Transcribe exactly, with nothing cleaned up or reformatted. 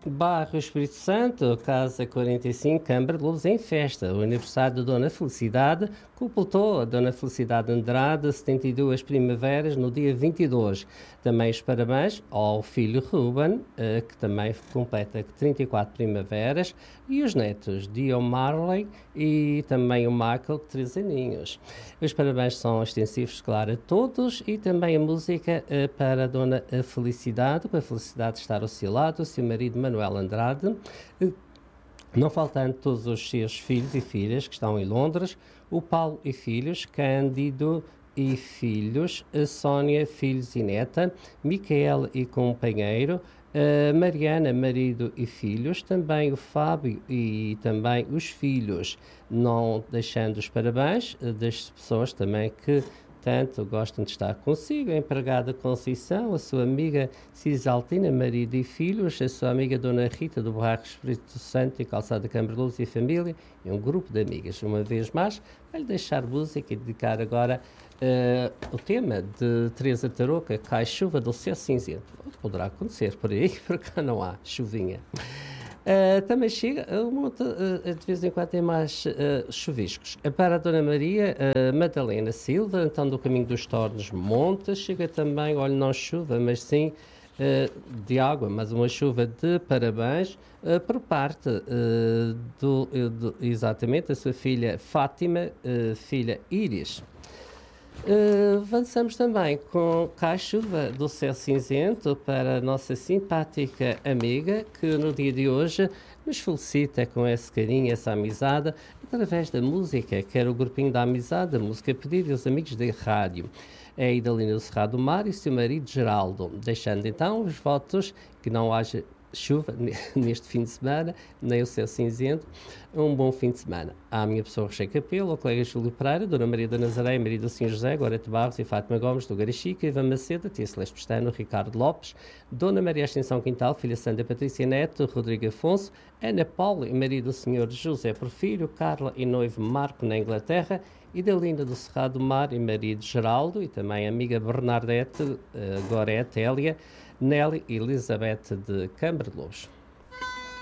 Bairro Espírito Santo, Casa quarenta e cinco, Câmara de Lobos em festa. O aniversário da Dona Felicidade completou a Dona Felicidade Andrade setenta e duas primaveras no dia vinte e dois. Também os parabéns ao filho Ruben, eh, que também completa trinta e quatro primaveras, e os netos Dio Marley e também o Michael, de três aninhos. Os parabéns são extensivos, claro, a todos, e também a música eh, para a Dona Felicidade, com a felicidade de estar ao seu lado, o seu marido Manuel Andrade, eh, não faltando todos os seus filhos e filhas que estão em Londres, o Paulo e filhos, Cândido e filhos, a Sónia, filhos e neta, Micaela e companheiro, a Mariana, marido e filhos, também o Fábio e também os filhos, não deixando os parabéns eh, das pessoas também que tanto gostam de estar consigo, a empregada Conceição, a sua amiga Cisaltina, marido e filhos, a sua amiga Dona Rita do Bairro Espírito Santo e Calçada Câmara de Luz e família, e um grupo de amigas. Uma vez mais, vai-lhe deixar música e dedicar agora uh, o tema de Teresa Tarouca, Cai Chuva do Céu Cinzento. Poderá acontecer por aí, porque cá não há chuvinha. Uh, também chega, uh, uh, de vez em quando tem mais uh, chuviscos. Para a Dona Maria uh, Madalena Silva, então do Caminho dos Tornos Montes, chega também, olha, não chuva, mas sim uh, de água, mas uma chuva de parabéns uh, por parte uh, do, uh, do, exatamente, da sua filha Fátima, uh, filha Íris. Uh, avançamos também com Cai Chuva do Céu Cinzento para a nossa simpática amiga que no dia de hoje nos felicita com esse carinho, essa amizade, através da música, que era o grupinho da amizade, a música pedida e os amigos da rádio. É a Idalina do Cerrado do Mar e o seu marido Geraldo, deixando então os votos que não haja chuva neste fim de semana, nem o céu cinzento, um bom fim de semana. À minha pessoa, Rocher Capelo, ao colega Júlio Pereira, Dona Maria da Nazaré, Maria do Senhor José, Gorete Barros e Fátima Gomes, do Garichica, Ivan Macedo, Tia Celeste Pestano, Ricardo Lopes, Dona Maria Ascensão Quintal, Filha Sandra Patrícia Neto, Rodrigo Afonso, Ana Paula e Maria do Senhor José Porfírio, Carla e noivo Marco na Inglaterra, Idalina do Cerrado do Mar e marido Geraldo, e também a amiga Bernadette, uh, Gorete Hélia, Nelly e Elizabeth de Câmara de Lobos.